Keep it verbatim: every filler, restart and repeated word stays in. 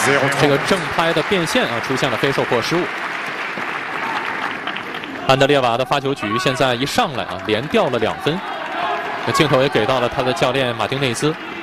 这个正拍的变线啊，出现了非受迫失误。安德烈瓦的发球局现在一上来啊，连掉了两分。那镜头也给到了他的教练马丁内斯。